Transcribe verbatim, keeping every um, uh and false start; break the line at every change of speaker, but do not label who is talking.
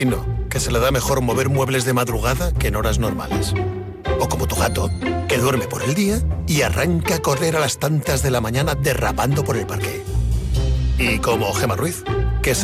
Y no, que se le da mejor mover muebles de madrugada que en horas normales. O como tu gato, que duerme por el día y arranca a correr a las tantas de la mañana derrapando por el parque. Y como Gemma Ruiz,